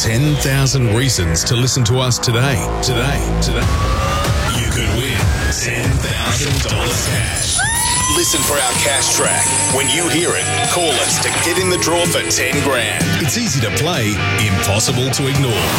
10,000 reasons to listen to us today. You could win $10,000 cash. Listen for our cash track. When you hear it, call us to get in the draw for 10 grand. It's easy to play, impossible to ignore.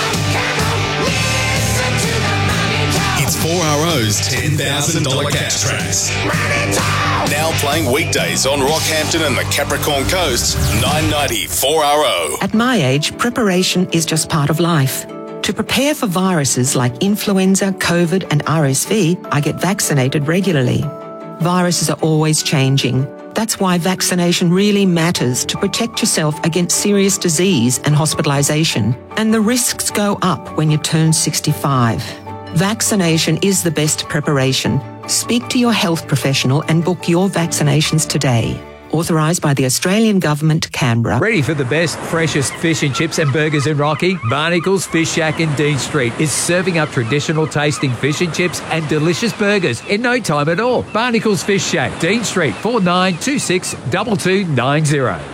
It's 4RO's $10,000 cash tracks. Now playing weekdays on Rockhampton and the Capricorn Coast, 990 4RO. At my age, preparation is just part of life. To prepare for viruses like influenza, COVID and RSV, I get vaccinated regularly. Viruses are always changing. That's why vaccination really matters to protect yourself against serious disease and hospitalisation. And the risks go up when you turn 65. Vaccination is the best preparation. Speak to your health professional and book your vaccinations today. Authorised by the Australian Government, Canberra. Ready for the best, freshest fish and chips and burgers in Rocky? Barnacles Fish Shack in Dean Street is serving up traditional tasting fish and chips and delicious burgers in no time at all. Barnacles Fish Shack, Dean Street, 4926 2290.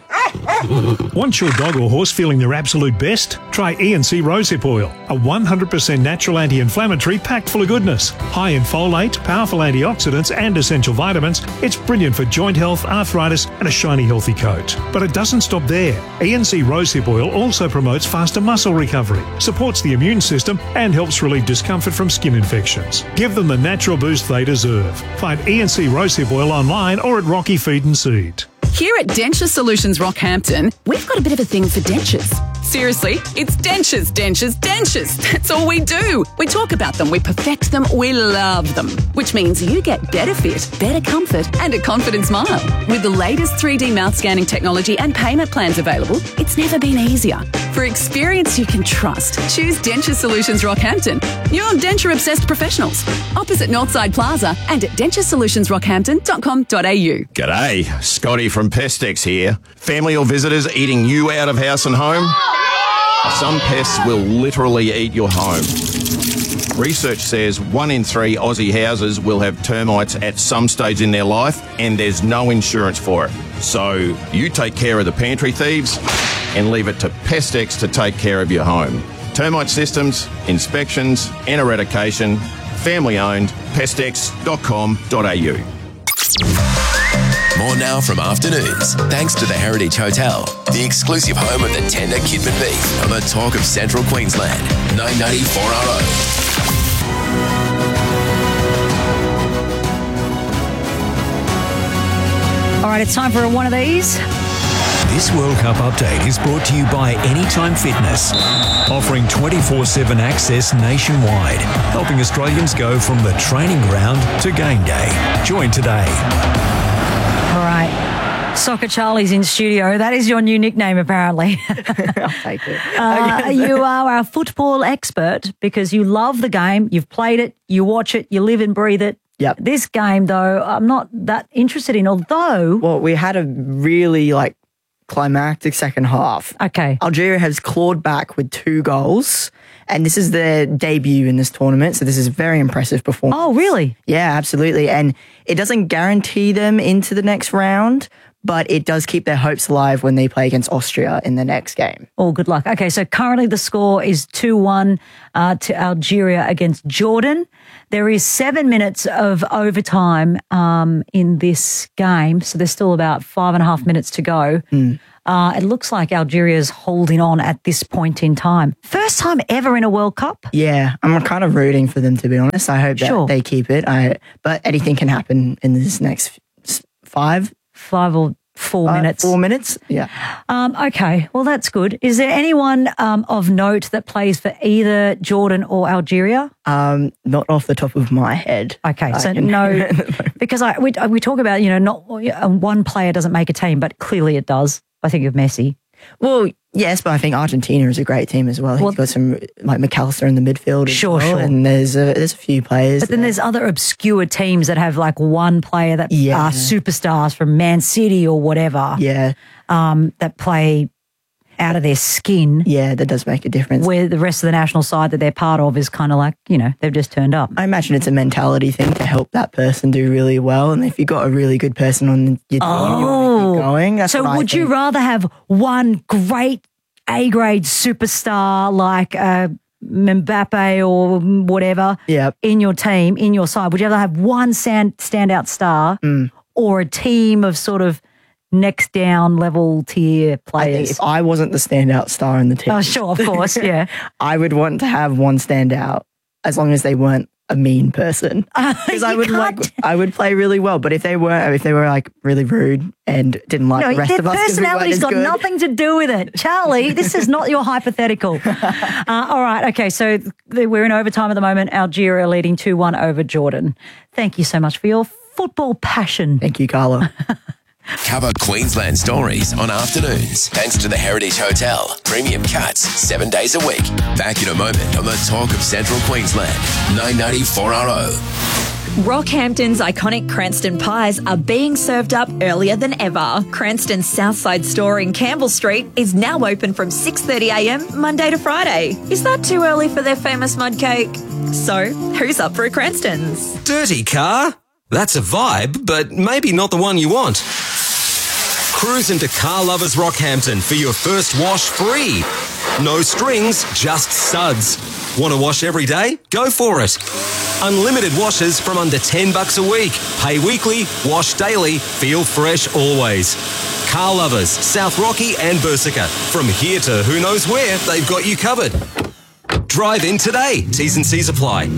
Want your dog or horse feeling their absolute best? Try E&C Rosehip Oil, a 100% natural anti-inflammatory packed full of goodness. High in folate, powerful antioxidants and essential vitamins, it's brilliant for joint health, arthritis and a shiny healthy coat. But it doesn't stop there. E&C Rosehip Oil also promotes faster muscle recovery, supports the immune system and helps relieve discomfort from skin infections. Give them the natural boost they deserve. Find E&C Rosehip Oil online or at Rocky Feed and Seed. Here at Denture Solutions Rockhampton, we've got a bit of a thing for dentures. Seriously, it's dentures, dentures, dentures. That's all we do. We talk about them, we perfect them, we love them. Which means you get better fit, better comfort and a confident smile. With the latest 3D mouth scanning technology and payment plans available, it's never been easier. For experience you can trust, choose Denture Solutions Rockhampton. You're denture-obsessed professionals. Opposite Northside Plaza and at denturesolutionsrockhampton.com.au. G'day, Scotty from Pestex here. Family or visitors eating you out of house and home? Some pests will literally eat your home. Research says 1 in 3 Aussie houses will have termites at some stage in their life and there's no insurance for it. So you take care of the pantry thieves and leave it to Pestex to take care of your home. Termite systems, inspections and eradication, family owned, pestex.com.au. More now from Afternoons, thanks to the Heritage Hotel, the exclusive home of the tender Kidman beef on the talk of Central Queensland, 990 4RO. All right, it's time for one of these. This World Cup update is brought to you by Anytime Fitness, offering 24/7 access nationwide, helping Australians go from the training ground to game day. Join today. All right. Soccer Charlie's in studio. That is your new nickname, apparently. I'll take it. You are our football expert because you love the game. You've played it. You watch it. You live and breathe it. Yep. This game, though, I'm not that interested in, although... Well, we had a really, climactic second half. Okay. Algeria has clawed back with 2 goals, and this is their debut in this tournament, so this is a very impressive performance. Oh, really? Yeah, absolutely. And it doesn't guarantee them into the next round, but it does keep their hopes alive when they play against Austria in the next game. Oh, good luck. Okay, so currently the score is 2-1 to Algeria against Jordan. There is 7 minutes of overtime in this game, so there's still about 5.5 minutes to go. It looks like Algeria's holding on at this point in time. First time ever in a World Cup? Yeah, I'm kind of rooting for them, to be honest. I hope that they keep it. But anything can happen in this next 5 or 4 minutes. 4 minutes, yeah. Okay, well, that's good. Is there anyone of note that plays for either Jordan or Algeria? Not off the top of my head. Okay, so no, because we talk about, not one player doesn't make a team, but clearly it does. I think of Messi. Well, yes, but I think Argentina is a great team as well. He's got some, McAllister in the midfield as well, and there's a few players. But then there's other obscure teams that have one player that are superstars from Man City or whatever. Yeah. That play out of their skin. Yeah, that does make a difference. Where the rest of the national side that they're part of is kind of they've just turned up. I imagine it's a mentality thing to help that person do really well. And if you've got a really good person on your team, you want to keep going. That's so would you rather have one great A-grade superstar like Mbappe or whatever in your team, in your side? Would you rather have one standout star or a team of sort of next down level tier players? I think if I wasn't the standout star in the team. Oh, sure, of course, yeah. I would want to have one standout as long as they weren't a mean person, because I would play really well. But if they were like really rude and didn't like the rest of us, their personality's got nothing to do with it, Charlie. This is not your hypothetical. All right, okay. So we're in overtime at the moment. Algeria leading 2-1 over Jordan. Thank you so much for your football passion. Thank you, Carla. Cover Queensland stories on afternoons thanks to the Heritage Hotel. Premium cuts 7 days a week. Back in a moment on the talk of Central Queensland. 990 4RO. Rockhampton's iconic Cranston pies are being served up earlier than ever. Cranston's Southside store in Campbell Street is now open from 6:30am Monday to Friday. Is that too early for their famous mud cake? So, who's up for a Cranstons? Dirty car? That's a vibe, but maybe not the one you want. Cruise into Car Lovers Rockhampton for your first wash free. No strings, just suds. Want to wash every day? Go for it. Unlimited washes from under $10 a week. Pay weekly, wash daily, feel fresh always. Car Lovers, South Rocky and Bursica. From here to who knows where, they've got you covered. Drive in today. T's and C's apply.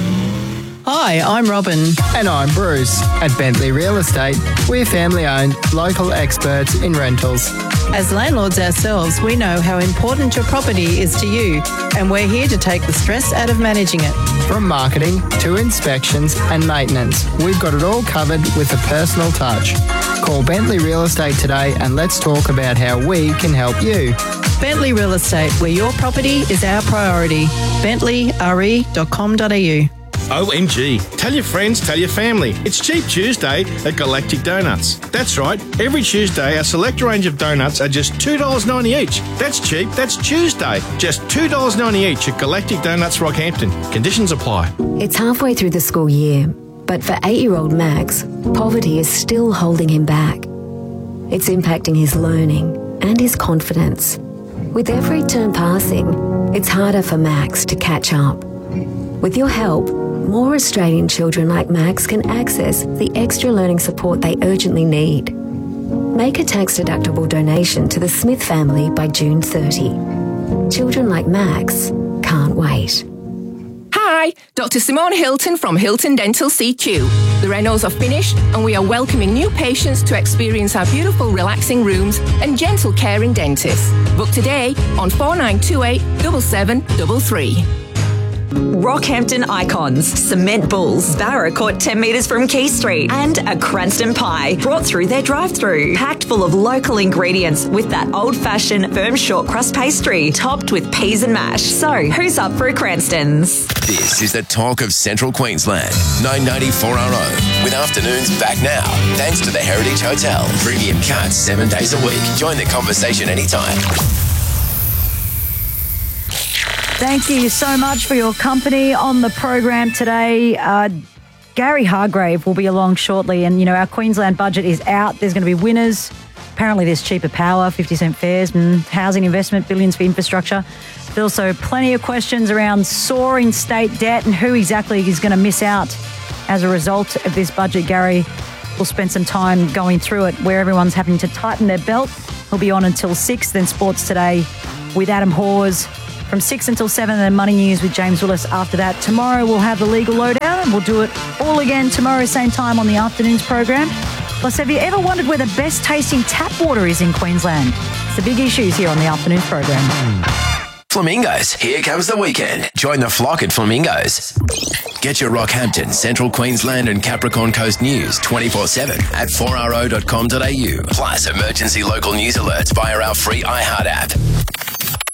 Hi, I'm Robin. And I'm Bruce. At Bentley Real Estate, we're family-owned, local experts in rentals. As landlords ourselves, we know how important your property is to you, and we're here to take the stress out of managing it. From marketing to inspections and maintenance, we've got it all covered with a personal touch. Call Bentley Real Estate today and let's talk about how we can help you. Bentley Real Estate, where your property is our priority. bentleyre.com.au. OMG. Tell your friends, tell your family. It's Cheap Tuesday at Galactic Donuts. That's right. Every Tuesday, our select range of donuts are just $2.90 each. That's cheap. That's Tuesday. Just $2.90 each at Galactic Donuts Rockhampton. Conditions apply. It's halfway through the school year, but for 8-year-old Max, poverty is still holding him back. It's impacting his learning and his confidence. With every term passing, it's harder for Max to catch up. With your help, more Australian children like Max can access the extra learning support they urgently need. Make a tax-deductible donation to the Smith family by June 30. Children like Max can't wait. Hi, Dr. Simone Hilton from Hilton Dental CQ. The renos are finished and we are welcoming new patients to experience our beautiful relaxing rooms and gentle caring dentists. Book today on 4928 7733. Rockhampton icons, Cement Bulls, Barra Court 10 metres from Quay Street, and a Cranston pie brought through their drive-through, packed full of local ingredients with that old-fashioned firm short crust pastry topped with peas and mash. So, who's up for a Cranstons? This is the talk of Central Queensland. 990 4RO. With afternoons back now, thanks to the Heritage Hotel. Premium cuts 7 days a week. Join the conversation anytime. Thank you so much for your company on the program today. Gary Hargrave will be along shortly, and, you know, our Queensland budget is out. There's going to be winners. Apparently there's cheaper power, 50-cent fares, housing investment, billions for infrastructure. There's also plenty of questions around soaring state debt and who exactly is going to miss out as a result of this budget. Gary will spend some time going through it where everyone's having to tighten their belt. He'll be on until 6, then Sports Today with Adam Hawes. From 6 until 7, then Money News with James Willis after that. Tomorrow we'll have the legal lowdown, and we'll do it all again tomorrow, same time on the afternoons program. Plus, have you ever wondered where the best tasting tap water is in Queensland? It's the big issues here on the afternoons program. Flamingos, here comes the weekend. Join the flock at Flamingos. Get your Rockhampton, Central Queensland and Capricorn Coast news 24/7 at 4RO.com.au. Plus emergency local news alerts via our free iHeart app.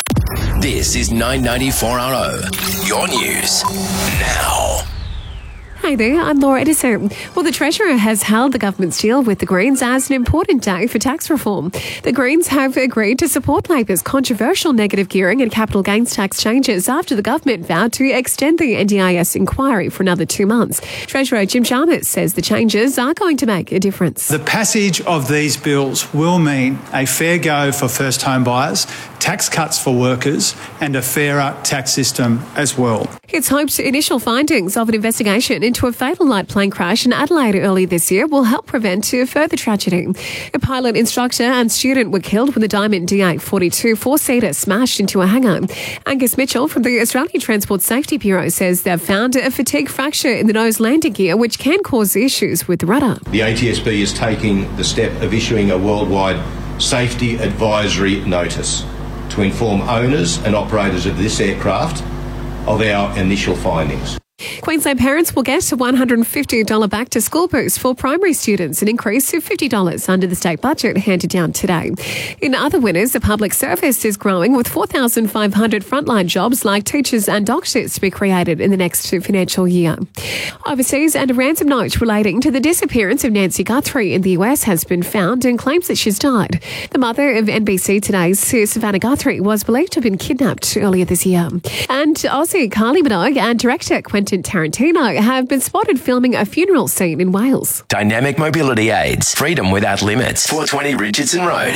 This is 990 4RO. Your news now. Hi there, I'm Laura Edison. Well, the Treasurer has hailed the government's deal with the Greens as an important day for tax reform. The Greens have agreed to support Labor's controversial negative gearing and capital gains tax changes after the government vowed to extend the NDIS inquiry for another 2 months. Treasurer Jim Chalmers says the changes are going to make a difference. The passage of these bills will mean a fair go for first home buyers, tax cuts for workers and a fairer tax system as well. It's hoped initial findings of an investigation into a fatal night plane crash in Adelaide early this year will help prevent a further tragedy. A pilot, instructor and student were killed when the Diamond D842 four-seater smashed into a hangar. Angus Mitchell from the Australian Transport Safety Bureau says they've found a fatigue fracture in the nose landing gear which can cause issues with the rudder. The ATSB is taking the step of issuing a worldwide safety advisory notice to inform owners and operators of this aircraft of our initial findings. Queensland parents will get a $150 back to school boost for primary students, an increase of $50 under the state budget handed down today. In other winners, the public service is growing with 4,500 frontline jobs like teachers and doctors to be created in the next financial year. Overseas, and a ransom note relating to the disappearance of Nancy Guthrie in the US has been found and claims that she's died. The mother of NBC Today's Savannah Guthrie was believed to have been kidnapped earlier this year. And Aussie Kylie Minogue and director Quentin Tarantino have been spotted filming a funeral scene in Wales. Dynamic mobility aids. Freedom without limits. 420 Richardson Road.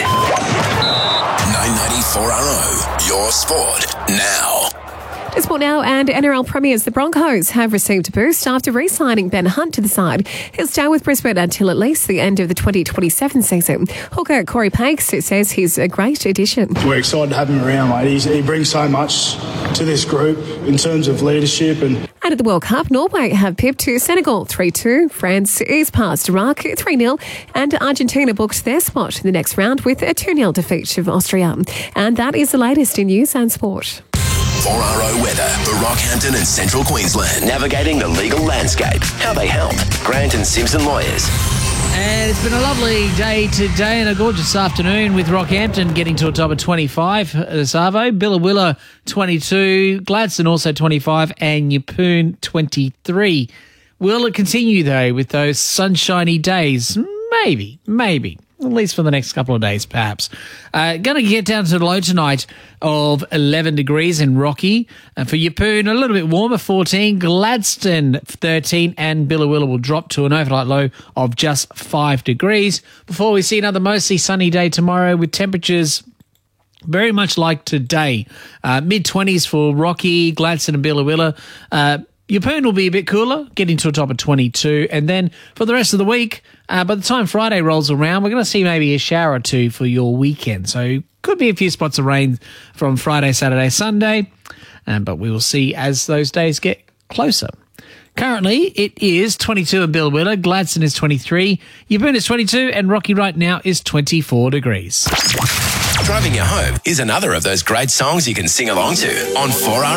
994RO. Your sport now. To sport now, and NRL premiers the Broncos have received a boost after re-signing Ben Hunt to the side. He'll stay with Brisbane until at least the end of the 2027 season. Hooker Corey Pakes says he's a great addition. We're excited to have him around, mate. He brings so much to this group in terms of leadership. And at the World Cup, Norway have pipped to Senegal 3-2. France is past Iraq 3-0. And Argentina booked their spot in the next round with a 2-0 defeat of Austria. And that is the latest in news and sport. 4RO weather for Rockhampton and Central Queensland. Navigating the legal landscape. How they help. Grant and Simpson Lawyers. And it's been a lovely day today and a gorgeous afternoon with Rockhampton getting to a top of 25 at Savo, Billawilla 22, Gladstone also 25 and Yeppoon 23. Will it continue though with those sunshiny days? Maybe. At least for the next couple of days, perhaps. Going to get down to the low tonight of 11 degrees in Rocky. For Yeppoon, a little bit warmer, 14. Gladstone, 13. And Billawilla will drop to an overnight low of just 5 degrees. Before we see another mostly sunny day tomorrow with temperatures very much like today. Mid-20s for Rocky, Gladstone and Billawilla. Yeppoon will be a bit cooler, getting to a top of 22. And then for the rest of the week, by the time Friday rolls around, we're going to see maybe a shower or two for your weekend. So could be a few spots of rain from Friday, Saturday, Sunday. But we will see as those days get closer. Currently, it is 22 in Billawilla, Gladstone is 23, Yeppoon is 22, and Rocky right now is 24 degrees. Driving you home is another of those great songs you can sing along to on 4RO.